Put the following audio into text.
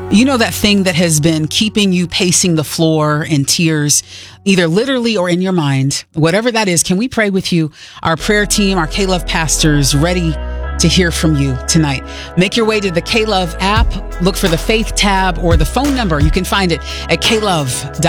You know that thing that has been keeping you pacing the floor in tears, either literally or in your mind. Whatever that is, can we pray with you? Our prayer team, our K-Love pastors, ready to hear from you tonight. Make your way to the K-Love app, look for the Faith tab or the phone number. You can find it at klove.com.